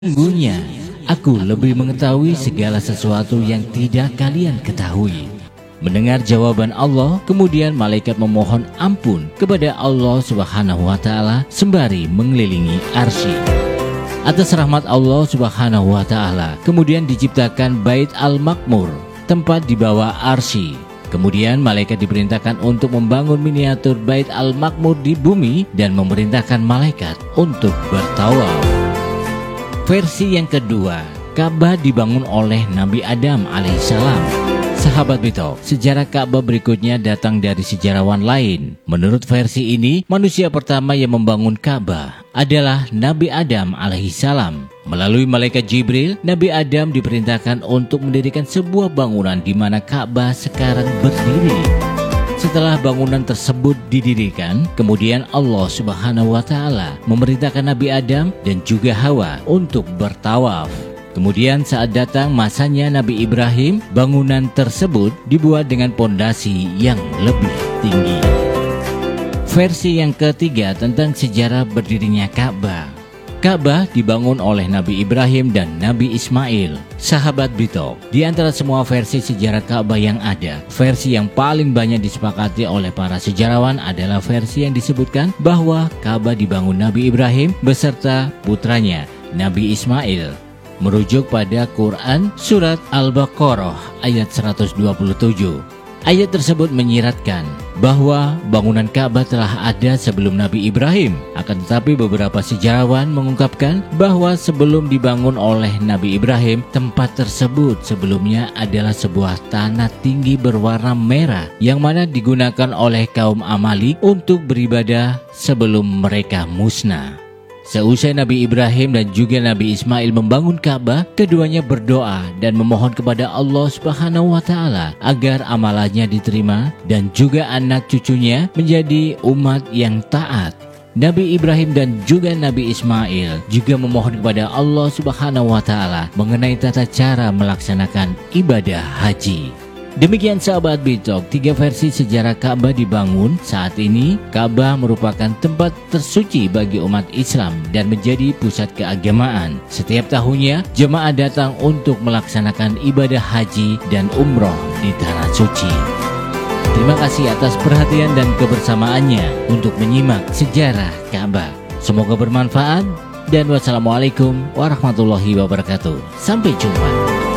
Sesungguhnya, aku lebih mengetahui segala sesuatu yang tidak kalian ketahui. Mendengar jawaban Allah, kemudian malaikat memohon ampun kepada Allah Subhanahu wa Ta'ala sembari mengelilingi arsy. Atas rahmat Allah Subhanahu wa Ta'ala, kemudian diciptakan Bait Al-Maqmur, tempat di bawah arsy. Kemudian malaikat diperintahkan untuk membangun miniatur Bait Al-Maqmur di bumi dan memerintahkan malaikat untuk bertawaf. Versi yang kedua, Ka'bah dibangun oleh Nabi Adam alaihissalam. Sahabat Bitok, sejarah Ka'bah berikutnya datang dari sejarawan lain. Menurut versi ini, manusia pertama yang membangun Ka'bah adalah Nabi Adam alaihissalam. Melalui malaikat Jibril, Nabi Adam diperintahkan untuk mendirikan sebuah bangunan di mana Ka'bah sekarang berdiri. Setelah bangunan tersebut didirikan, kemudian Allah Subhanahu wa Ta'ala memerintahkan Nabi Adam dan juga Hawa untuk bertawaf. Kemudian saat datang masanya Nabi Ibrahim, bangunan tersebut dibuat dengan pondasi yang lebih tinggi. Versi yang ketiga tentang sejarah berdirinya Ka'bah. Ka'bah dibangun oleh Nabi Ibrahim dan Nabi Ismail. Sahabat Bitok, di antara semua versi sejarah Ka'bah yang ada, versi yang paling banyak disepakati oleh para sejarawan adalah versi yang disebutkan bahwa Ka'bah dibangun Nabi Ibrahim beserta putranya Nabi Ismail. Merujuk pada Quran Surat Al-Baqarah ayat 127. Ayat tersebut menyiratkan bahwa bangunan Ka'bah telah ada sebelum Nabi Ibrahim. Akan tetapi beberapa sejarawan mengungkapkan bahwa sebelum dibangun oleh Nabi Ibrahim, tempat tersebut sebelumnya adalah sebuah tanah tinggi berwarna merah yang mana digunakan oleh kaum Amalik untuk beribadah sebelum mereka musnah. Seusai Nabi Ibrahim dan juga Nabi Ismail membangun Ka'bah, keduanya berdoa dan memohon kepada Allah Subhanahu wa Ta'ala agar amalannya diterima dan juga anak cucunya menjadi umat yang taat. Nabi Ibrahim dan juga Nabi Ismail juga memohon kepada Allah Subhanahu wa Ta'ala mengenai tata cara melaksanakan ibadah haji. Demikian sahabat Bitok, 3 versi sejarah Ka'bah dibangun. Saat ini Ka'bah merupakan tempat tersuci bagi umat Islam dan menjadi pusat keagamaan. Setiap tahunnya jemaah datang untuk melaksanakan ibadah haji dan umroh di tanah suci. Terima kasih atas perhatian dan kebersamaannya untuk menyimak sejarah Ka'bah. Semoga bermanfaat dan wassalamualaikum warahmatullahi wabarakatuh. Sampai jumpa.